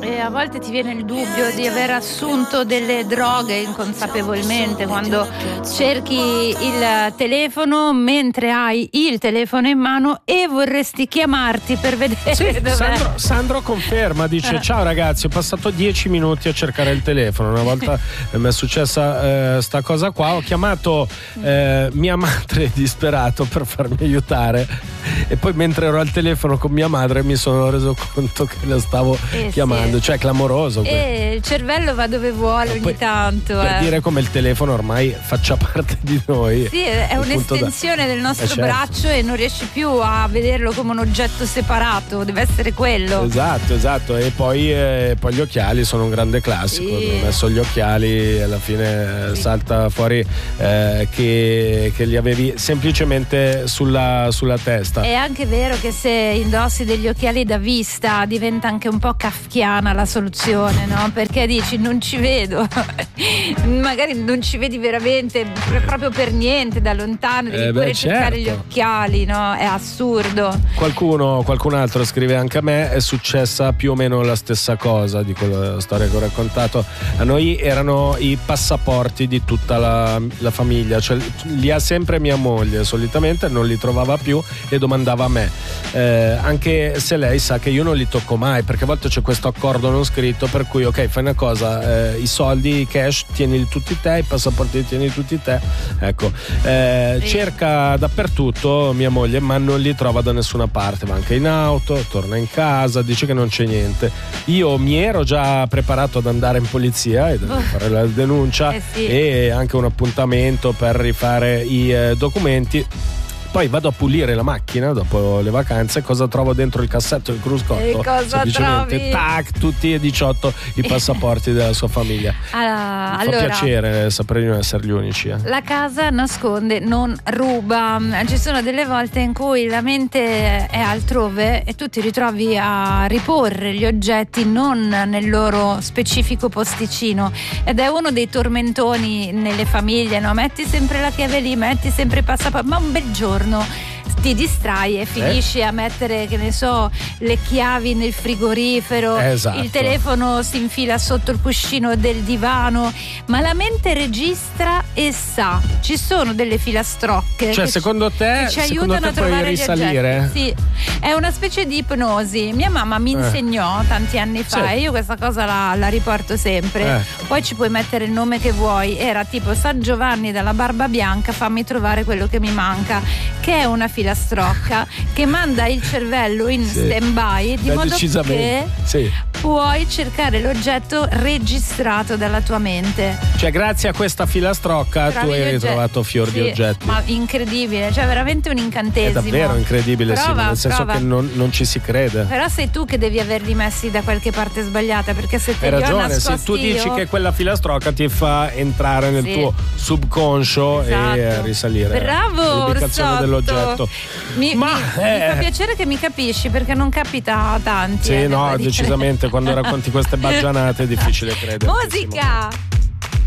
E a volte ti viene il dubbio di aver assunto delle droghe inconsapevolmente quando cerchi il telefono mentre hai il telefono in mano e vorresti chiamarti per vedere dov'è. Sandro conferma, dice: ciao ragazzi, ho passato 10 minuti a cercare il telefono. Una volta mi è successa sta cosa qua, ho chiamato mia madre disperato per farmi aiutare e poi mentre ero al telefono con mia madre mi sono reso conto che la stavo chiamando, cioè clamoroso. Il cervello va dove vuole ogni tanto. Per dire come il telefono ormai faccia parte di noi. Sì, è un'estensione del nostro braccio e non riesci più a vederlo come un oggetto separato, deve essere quello. Esatto, e poi gli occhiali sono un grande classico. Sì. Ho messo gli occhiali e alla fine salta fuori che li avevi semplicemente sulla testa. È anche vero che se indossi degli occhiali da vista diventa anche un po' kafkiana la soluzione, no? Perché dici non ci vedo, magari non ci vedi veramente proprio per niente da lontano, devi pure cercare gli occhiali, no? È assurdo. Qualcun altro scrive: anche a me è successa più o meno la stessa cosa di quella storia che ho raccontato. A noi erano i passaporti di tutta la famiglia, cioè li ha sempre mia moglie, solitamente non li trovava più e domandava a me, anche se lei sa che io non li tocco mai, perché a volte c'è questo accordo non scritto per cui ok, fai una cosa, i soldi, i cash tienili tutti te, i passaporti li tieni tutti te, ecco. Cerca dappertutto mia moglie ma non li trova da nessuna parte, va anche in auto, torna in casa, dice che non c'è niente. Io mi ero già preparato ad andare in polizia e fare la denuncia e anche un appuntamento per rifare i documenti. Poi vado a pulire la macchina dopo le vacanze, cosa trovo dentro il cassetto del cruscotto? E cosa semplicemente trovi? Tac, tutti e 18 i passaporti della sua famiglia. Fa piacere sapere di non essere gli unici. La casa nasconde, non ruba. Ci sono delle volte in cui la mente è altrove e tu ti ritrovi a riporre gli oggetti non nel loro specifico posticino, ed è uno dei tormentoni nelle famiglie, no? Metti sempre la chiave lì, metti sempre il passaporto, ma un bel giorno ti distrai e finisci a mettere, che ne so, le chiavi nel frigorifero, il telefono si infila sotto il cuscino del divano, ma la mente registra e sa. Ci sono delle filastrocche secondo te ci aiutano a trovare risalire? Sì, è una specie di ipnosi. Mia mamma mi insegnò tanti anni fa e io questa cosa la riporto sempre. Poi ci puoi mettere il nome che vuoi. Era tipo San Giovanni dalla Barba Bianca, fammi trovare quello che mi manca, che è una filastrocca che manda il cervello in stand-by di modo che puoi cercare l'oggetto registrato dalla tua mente. Cioè grazie a questa filastrocca tu hai ritrovato fior di oggetti. Ma incredibile, cioè veramente un incantesimo. È davvero incredibile, nel senso che non ci si crede. Però sei tu che devi averli messi da qualche parte sbagliata, perché se te hai li ho ragione, nascosti se tu dici che quella filastrocca ti fa entrare nel tuo subconscio e risalire. Bravo, l'ubicazione dell'oggetto. Mi fa piacere che mi capisci, perché non capita a tanti. Sì, no, decisamente quando racconti queste baggianate è difficile credere. Musica!